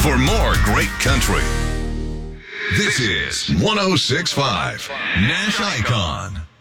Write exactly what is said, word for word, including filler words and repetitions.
for more great country. This is one oh six point five Nash Icon.